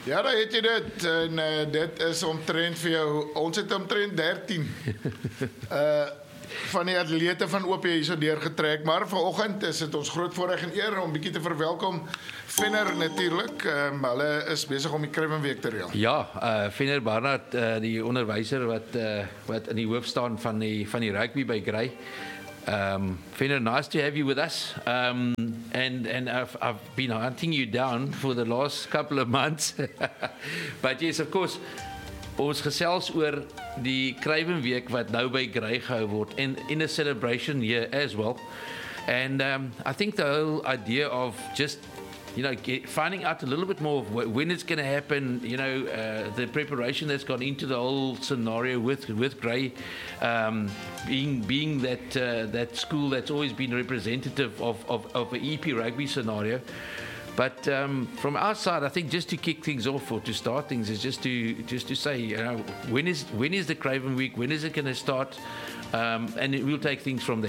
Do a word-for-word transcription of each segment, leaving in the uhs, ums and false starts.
Ja, daar het jy dit. En uh, dit is omtrent vir jou, ons het omtrent dertien uh, van die atlete van O P hier so deurgetrek. Maar vanoggend is dit ons groot voorreg en eer om 'n bietjie te verwelkom Venner natuurlik. Um, hulle is besig om die Kruiwenweek te reël. Ja, uh, Venner Barnard, uh, die onderwyser wat uh, wat in die hoof staan van die van die rugby by Grey. Um, Venner, nice to have you with us. Um, and and I've, I've been hunting you down for the last couple of months. But yes, of course, ons gesels oor die Kruiwenweek wat nou by Grey gehou word en in a celebration here as well. And um, I think the whole idea of just you know, get, finding out a little bit more of when it's going to happen, you know, uh, the preparation that's gone into the whole scenario with with Grey, um, being being that uh, that school that's always been representative of of, of an E P rugby scenario. But um, from our side, I think just to kick things off or to start things is just to just to say, you know, when is when is the Kruiwenweek? When is it going to start? Um, and it, we'll take things from there.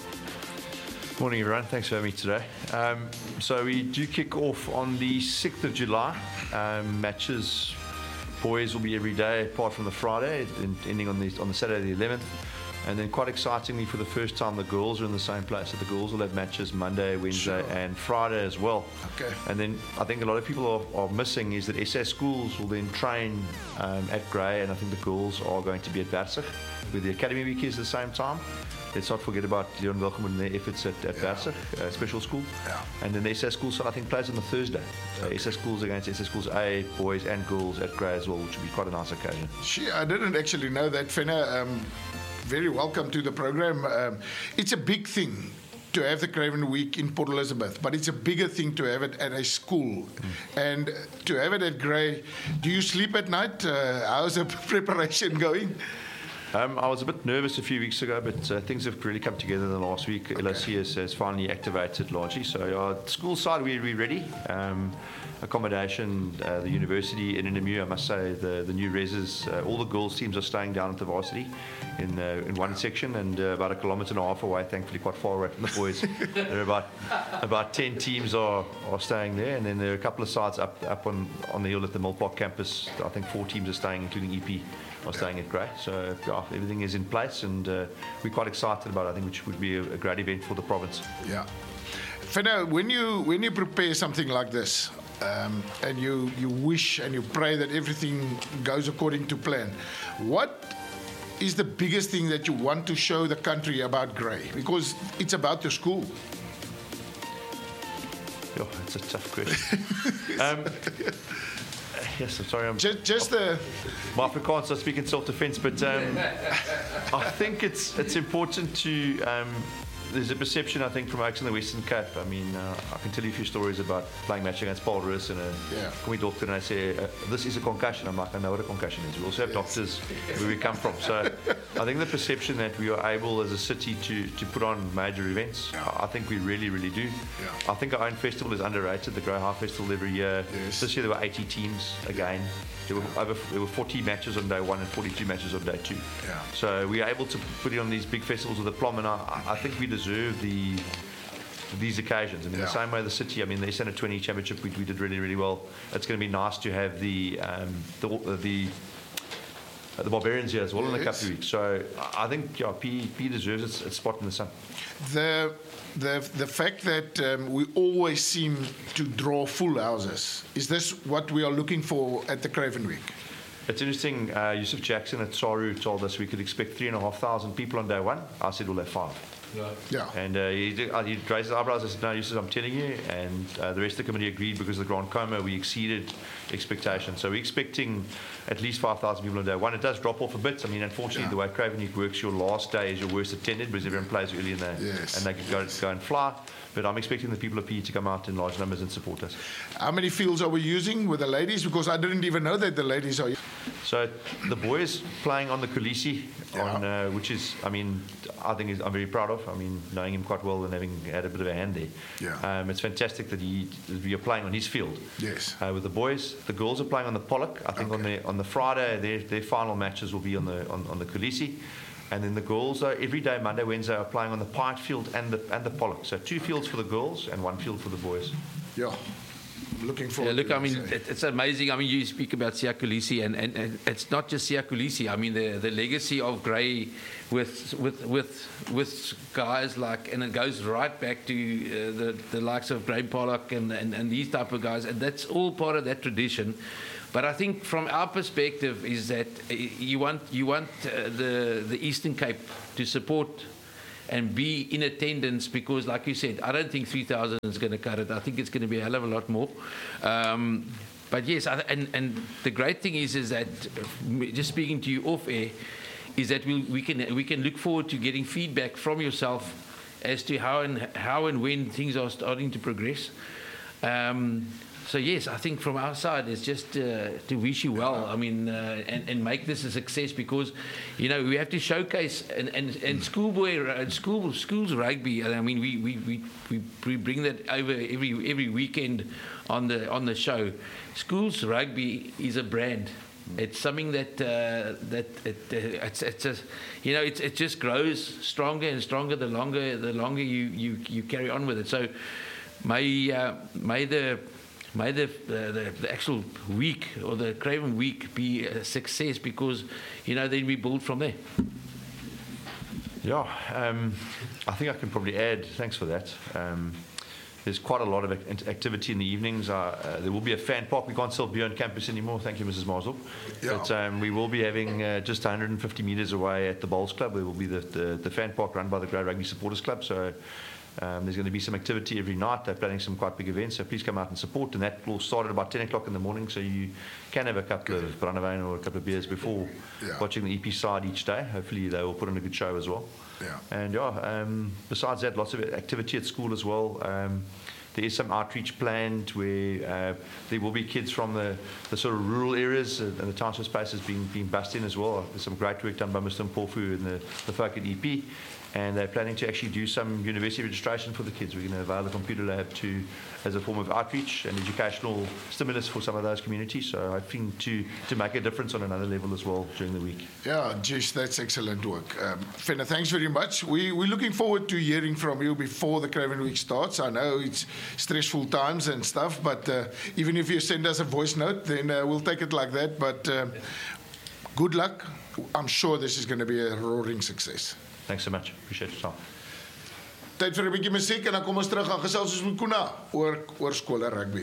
Morning everyone, thanks for having me today. Um, so we do kick off on the sixth of July. Um, matches, boys will be every day apart from the Friday, ending on the on the Saturday the eleventh. And then quite excitingly for the first time the girls are in the same place. So the girls will have matches Monday, Wednesday sure. and Friday as well. Okay. And then I think a lot of people are, are missing is that S A schools will then train um, at Grey, and I think the girls are going to be at Batsig, where the academy week is at the same time. Let's not forget about Leon Welcome and their efforts at, at yeah. Batsig, uh, special school. Yeah. And then the S A school side, I think, plays on the Thursday. So okay. S A schools against S A schools A, boys and girls at Grey as well, which will be quite a nice occasion. Gee, I didn't actually know that, Fenner. Um, very welcome to the program. Um, it's a big thing to have the Kruiwenweek in Port Elizabeth, but it's a bigger thing to have it at a school. Mm. And to have it at Grey, do you sleep at night? Uh, how's the preparation going? Um, I was a bit nervous a few weeks ago, but uh, things have really come together in the last week. Okay. L O C has, has finally activated largely. So, uh, school side, we're, we're ready. Um, accommodation, uh, the university in Innimu, I must say, the, the new reses, uh, all the girls' teams are staying down at the varsity in uh, in one section, and uh, about a kilometre and a half away, thankfully quite far away from the boys. There are about about ten teams are, are staying there, and then there are a couple of sites up up on, on the hill at the Mill Park campus. I think four teams are staying, including E P. Are staying at Grey, so yeah, everything is in place, and uh, we're quite excited about it. I think which would be a, a great event for the province. Yeah, Fenner, when you when you prepare something like this, um, and you you wish and you pray that everything goes according to plan, what is the biggest thing that you want to show the country about Grey? Because it's about the school. Oh, that's a tough question. um, Yes, I'm sorry. I'm, just just the. My Afrikaans, I speak in self-defense, but um, I think it's it's important to. Um, there's a perception, I think, from Oaks in the Western Cape. I mean, uh, I can tell you a few stories about playing match against Paul Roos and a yeah. come doctor, and I say, uh, this is a concussion. I'm like, I know what a concussion is. We also have yes. doctors where we come from. So I think the perception that we are able as a city to, to put on major events, yeah. I think we really, really do. Yeah. I think our own festival is underrated, the Grey High Festival every year. Yes. This year there were eighty teams again. There were, over, there were forty matches on day one and forty-two matches on day two. Yeah. So we are able to put it on these big festivals with aplomb, and I, I think we deserve the these occasions. And in yeah. the same way, the city, I mean, the S N twenty Championship, we, we did really, really well. It's going to be nice to have the um, the the, uh, the Barbarians here as well yes. in a couple of weeks. So I think yeah, P, P deserves its, its spot in the sun. The the the fact that um, we always seem to draw full houses, is this what we are looking for at the Kruiwenweek? It's interesting. Uh, Yusuf Jackson at Saru told us we could expect three and a half thousand people on day one. I said we'll have five. Yeah. yeah. And uh, he, did, uh, he raised his eyebrows. I said, no, Yusuf, I'm telling you. And uh, the rest of the committee agreed because of the Grand Coma, we exceeded expectations. So we're expecting at least five thousand people on day one. It does drop off a bit. I mean, unfortunately, yeah. the way Kruiwenweek works, your last day is your worst attended because everyone plays early and they, yes. and they can go, go and fly. But I'm expecting the people of P E to come out in large numbers and support us. How many fields are we using with the ladies? Because I didn't even know that the ladies are. So the boys playing on the Khaleesi, yeah. on uh, which is, I mean, I think is, I'm very proud of. I mean, knowing him quite well and having had a bit of a hand there. Yeah. Um, it's fantastic that he we are playing on his field. Yes. Uh, with the boys, the girls are playing on the Pollock. I think okay. on the on the Friday, their their final matches will be on the on, on the Khaleesi. And then the girls are every day, Monday, Wednesday, are playing on the Pyatt field and the and the Pollock. So two fields for the girls and one field for the boys. Yeah. looking forward. Yeah, look, to I mean, that. it, it's amazing. I mean, you speak about Siya Kolisi, and, and, and it's not just Siya Kolisi. I mean, the, the legacy of Grey with with with with guys like, and it goes right back to uh, the the likes of Graham Pollock and, and and these type of guys, and that's all part of that tradition. But I think from our perspective is that you want you want uh, the the Eastern Cape to support and be in attendance, because like you said, I don't think three thousand is going to cut it. I think it's going to be a hell of a lot more. Um, but yes, I, and and the great thing is is that just speaking to you off air, is that we we can we can look forward to getting feedback from yourself as to how and how and when things are starting to progress. Um, So yes, I think from our side it's just uh, to wish you well. I mean, uh, and and make this a success, because, you know, we have to showcase and and, and schoolboy and school schools rugby. I mean, we we, we we we bring that over every every weekend on the on the show. Schools rugby is a brand. It's something that uh, that it, uh, it's it's a, you know, it it just grows stronger and stronger the longer the longer you you you carry on with it. So may uh, may the May the, uh, the the actual week or the Craven week be a success, because, you know, then we build from there. Yeah, um, I think I can probably add, thanks for that. Um, there's quite a lot of act- activity in the evenings. Uh, uh, there will be a fan park. We can't sell beer on campus anymore. Thank you, Missus Marsdorp. Yeah. But um, we will be having uh, just one hundred fifty metres away at the Bowls Club. There will be the, the, the fan park run by the Grey Rugby Supporters Club. So Um, there's going to be some activity every night. They're planning some quite big events, so please come out and support. And that will start at about ten o'clock in the morning, so you can have a couple of brandewyn or a couple of beers before Yeah. watching the E P side each day. Hopefully they will put on a good show as well. Yeah. And yeah, um, besides that, lots of activity at school as well. Um, there is some outreach planned where uh, there will be kids from the, the sort of rural areas and the township spaces being, being bussed in as well. There's some great work done by Mister Mpofu and the, the folk at E P. And they're planning to actually do some university registration for the kids. We're going to avail the computer lab to, as a form of outreach and educational stimulus for some of those communities. So I think to, to make a difference on another level as well during the week. Yeah, Jish, that's excellent work. Um, Fenna, thanks very much. We, we're looking forward to hearing from you before the Craven Week starts. I know it's stressful times and stuff, but uh, even if you send us a voice note, then uh, we'll take it like that. But um, good luck. I'm sure this is going to be a roaring success. Thanks so much. Appreciate your time. Tyd vir 'n bietjie musiek en dan kom ons terug aan gesels ons met Kuna oor oor skole rugby.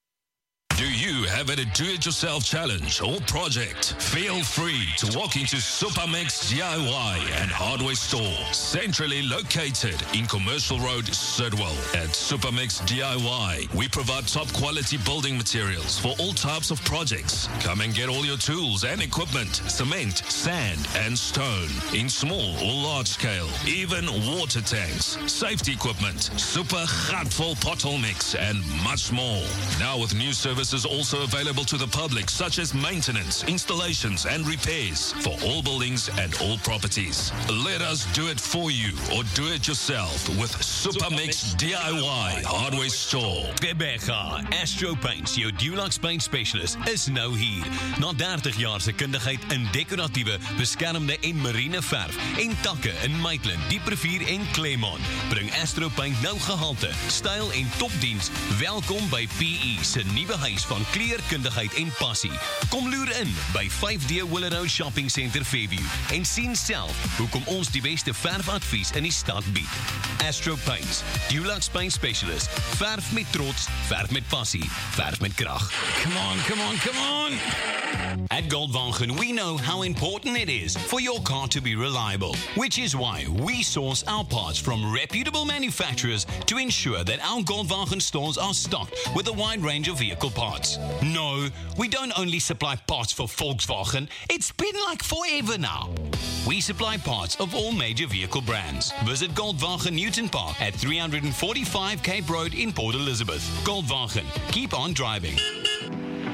Do you have a do-it-yourself challenge or project? Feel free to walk into Supermix D I Y and Hardware Store, centrally located in Commercial Road, Sidwell. At Supermix D I Y, we provide top-quality building materials for all types of projects. Come and get all your tools and equipment, cement, sand, and stone, in small or large scale, even water tanks, safety equipment, super gatvol pothole mix, and much more. Now with new services also available to the public, such as maintenance, installations, and repairs for all buildings and all properties. Let us do it for you, or do it yourself with Supermix D I Y Hardware Store. Bebega Astro Paints, jou Dulux paint specialist, is nou hier. Na dertig jaar se kundigheid in decoratiewe, beskermde en marine verf en takke in Maitland, Dieprivier en Claremont, bring Astro Paint nou gehalte, styl en topdiens. Welkom by P E se nuwe huis van kleurkundigheid en passie. Kom loer in by vyf D Willow Shopping Centre Fairview en sien self hoekom ons die beste verfadvies in die stad bied. Astro Paints, Dulux Paint Specialist. Verf met trots, verf met passie, verf met krag. Come on, come on, come on! At Goldwagen, we know how important it is for your car to be reliable, which is why we source our parts from reputable manufacturers to ensure that our Goldwagen stores are stocked with a wide range of vehicle parts. No, we don't only supply parts for Volkswagen, it's been like forever now. We supply parts of all major vehicle brands. Visit Goldwagen Newton Park at three forty-five Cape Road in Port Elizabeth. Goldwagen, keep on driving.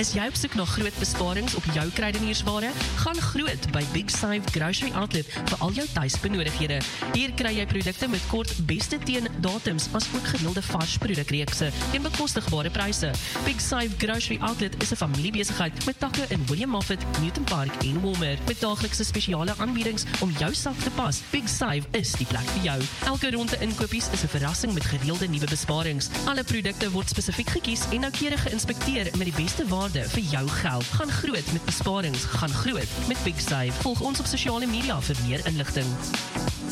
Is jy op soek na groot besparings op jou kruideniersware? Gaan groot by Big Save Grocery Outlet vir al jou tuisbenodighede. Hier kry jy produkte met kort beste teen datums as ook gereelde vars produkreekse teen bekostigbare pryse. Big Save Grocery Outlet is 'n familiebesigheid met takke in William Moffat, Newton Park en Walmer. Met daaglikse spesiale aanbiedings om jou sak te pas. Big Save is die plek vir jou. Elke ronde inkopies is 'n verrassing met gereelde nuwe besparings. Alle produkte word spesifiek gekies en noukeurig geïnspekteer met die beste waarde vir jou geld. Gaan groot met besparings, gaan groot met Big Save. Volg ons op sosiale media vir meer inligting.